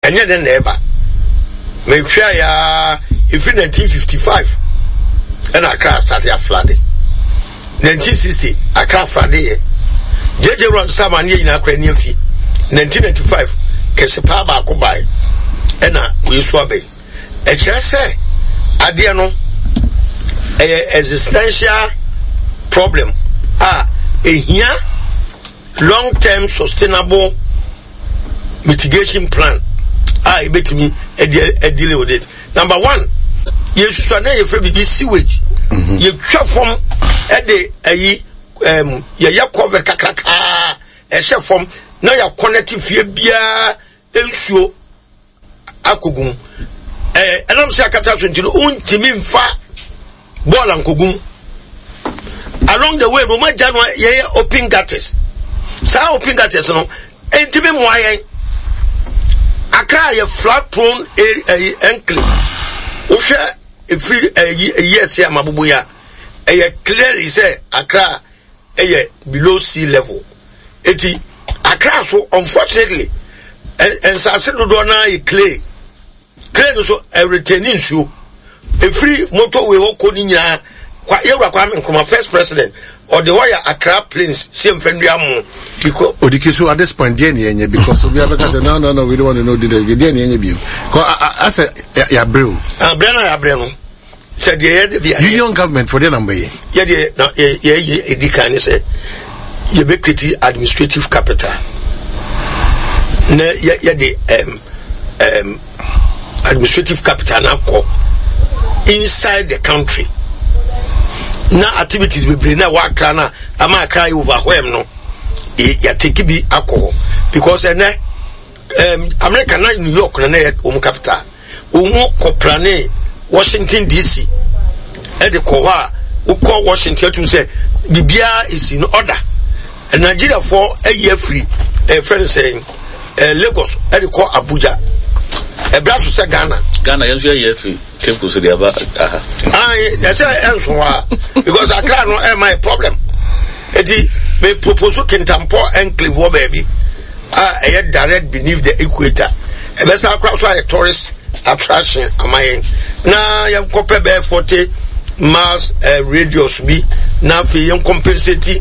and yet the neighbor. Make sure ya if in 1955 and Accra started flooding. 1960 Accra flooded. JJ run some and in Accra near fee. 1995 Kesepaba Kubai. And we swab it. A chance Adiano a existential problem. Here long-term sustainable mitigation plan. Bet me a deal with it. Number one, you should not afraid to be sewage. You chop from a day ya cover kakaka a chef from now your connective beer ensure akugum. And I'm saying catastrophe to the fa ball and kugum. Along the way, Roma January open gutters. Sa open gutters no. Ain't even why Accra a flat prone enclave. Usha a yes here Mabuya. A clearly say Accra a below sea level. Eti Accra so unfortunately and Sasedo Dona clay so a retaining shoe. A free motorway or coding ya Kwame first president or the wire Accra planes same Fendiamo because so at this point because we have no we don't want to know the I said Yabril Breno said the union government for the number say ubiquity administrative capital the administrative capital now inside the country. Now activities we bring now work na ama cry overwhelm no ya take bi alcohol because America na New York na capital ko plane Washington DC e de ko ha call Washington to say bibia is in order and Nigeria for a year free friend saying Lagos e de call Abuja e bra to say Ghana yenso year free keep to the aba that's answer because I can't know my problem. Eti me propose Kintampo enclave wo baby a direct beneath the equator. E be sa akwa so a tourist attraction amayen na yam kope be 40 miles radius bi na fi yam compensate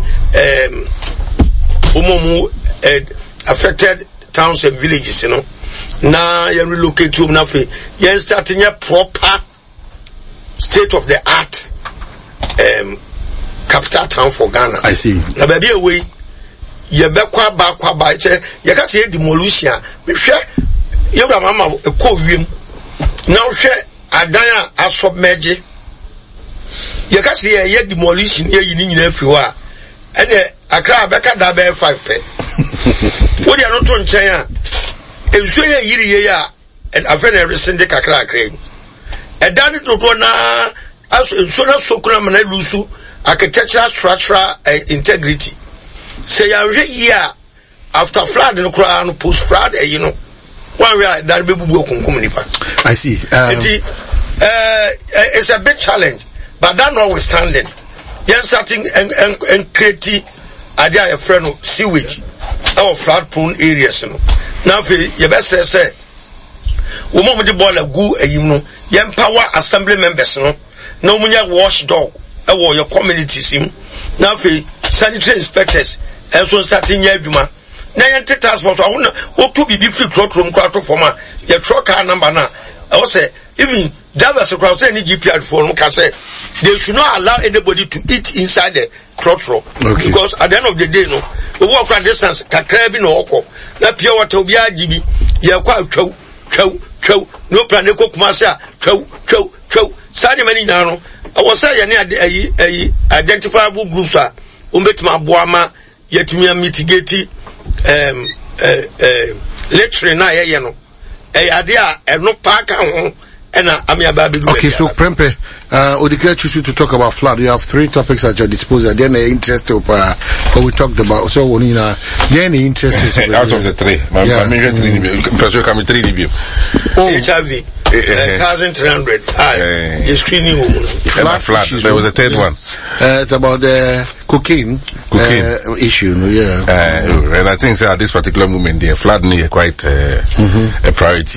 affected towns and villages, you know. Now you relocate to na fi you starting a proper state of the art capital town for Ghana. I see. Na baby away you be kwa ba you can say demolition we share you mama e ko wiem now share adan a submerge you can say ye demolition ye yini nyina afiwa ene Accra beka da be 5 pe wo dia no to nchen a enso ye yiri ye ya and afena resende kakra akra edani to na as enso na sokuna mana lusu architectural structural integrity say ya here after flood no kra no post flood you know one way that be bubu okunkum nipa. I see. It's a big challenge, but that notwithstanding, you're starting and creating idea a friend of sewage or flood prone areas. Now, you best say, we want to ball a goo a you know, you empower assembly members, no munya watchdog or your communities. Now, sanitary inspectors, and so starting your juma. Now, you take transport. I want to be free truck from quarter for my your truck car number now. I will say, even drivers across any GPR phone can say they should not allow anybody to eat inside the truck row. Okay. Because at the end of the day, no, we walk around distance, kakrabi no oko. Na pure water be RGB. You quite chow. No plan to cook myself. Chow. Sadi many now. I was saying, identifiable groups are umbetma boama yet me mitigate lecture na you know. Idea and no park and okay, so Prempe, Odika choose you to talk about flood. You have 3 topics at your disposal. Then the interest of what we talked about. So then the interest is out of the 3. HIV 1,300. The screening flood. There was a 3rd one. It's about the cocaine issue. Yeah. And I think at this particular moment, the flood is quite a priority.